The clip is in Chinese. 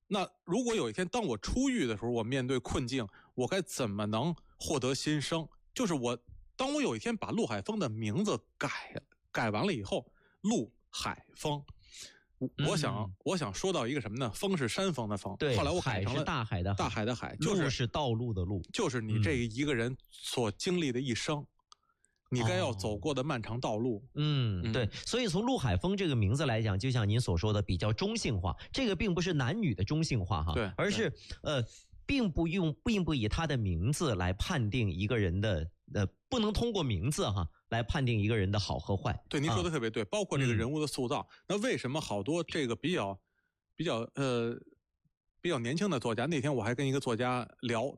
那如果有一天当我出狱的时候，我面对困境，我该怎么能获得新生？就是当我有一天把陆海峰的名字改完了以后，陆海峰。我想说到一个什么呢？峰是山峰的峰， 对， 后来我改成了大海的海， 大海的海， 路是道路的路， 就是你这一个人所经历的一生，你该要走过的漫长道路。 对，所以从陆海峰这个名字来讲，就像您所说的比较中性化，这个并不是男女的中性化哈， 对， 而是并不以他的名字来判定一个人的不能通过名字来判定一个人的好和坏。 对，您说的特别对，包括这个人物的塑造。那为什么好多这个比较年轻的作家，那天我还跟一个作家聊，